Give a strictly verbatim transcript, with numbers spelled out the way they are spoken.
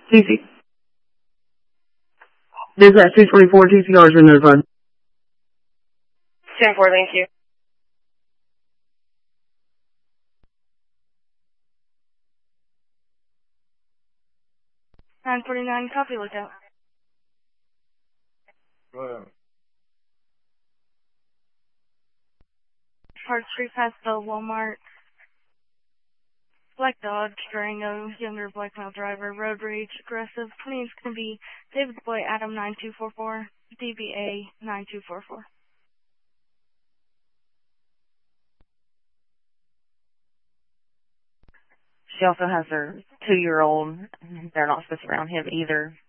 T C. Dispatch two twenty-four, T C R has been notified. ten four, thank you. nine forty-nine, copy, lookout. Go ahead. Hard Street past the Walmart. Black Dodge, Durango, younger black male driver, road rage, aggressive. Claims can be David Boy, Adam nine two four four, D B A nine two four four. She also has her two-year-old. They're not supposed to be around him either.